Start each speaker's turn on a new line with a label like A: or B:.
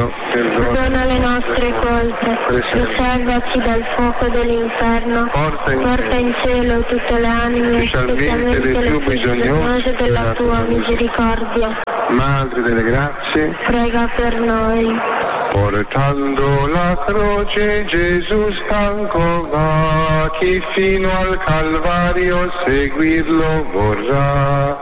A: perdona le nostre colpe, preservaci dal fuoco dell'inferno, porta in cielo tutte le anime, specialmente le più bisognose della tua misericordia.
B: Madre delle grazie,
A: prega per noi.
B: Portando la croce Gesù stanco va, chi fino al Calvario seguirlo vorrà.